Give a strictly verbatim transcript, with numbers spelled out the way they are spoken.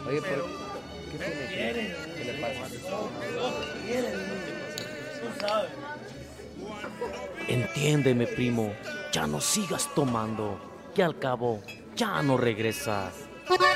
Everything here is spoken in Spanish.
Oye, pero ¿qué tiene? ¿Qué le pasa? Tú sabes. Entiéndeme, primo, ya no sigas tomando, que al cabo ya no regresas.